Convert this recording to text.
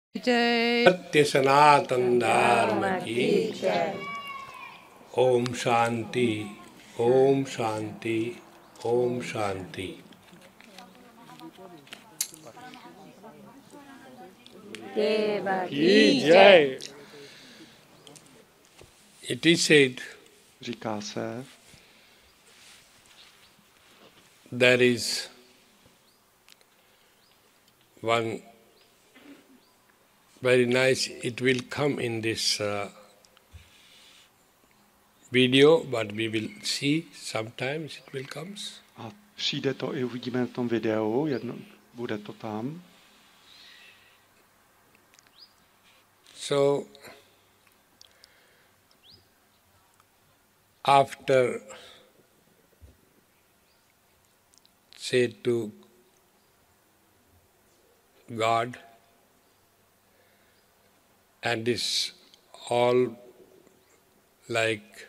जय सत्य सनातन धर्म की ओम शांति ओम शांति ओम शांति की जय. It is said Říká se, there is one very nice, it will come in this video, but we will see, sometimes it will come. a přijde to i uvidíme v tom videu, bude to tam. So, after, say to God, and this all like